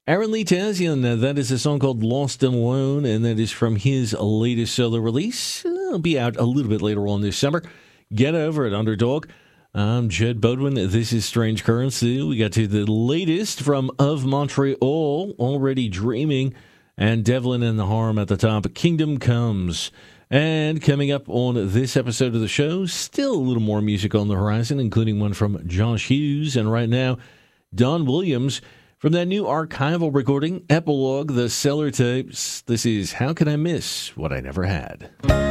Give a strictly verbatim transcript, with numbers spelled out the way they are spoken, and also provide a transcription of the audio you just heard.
Aaron Lee Tazian, uh, that is a song called Lost and Alone, and that is from his latest solo release. It'll be out a little bit later on this summer. Get over it, Underdog. I'm Jed Bodwin. This is Strange Currency. We got to the latest from Of Montreal, Already Dreaming, and Devlin and the Harm at the top. Kingdom Comes. And coming up on this episode of the show, still a little more music on the horizon, including one from Josh Hughes. And right now, Don Williams from that new archival recording, Epilogue, The Cellar Tapes. This is How Can I Miss What I Never Had?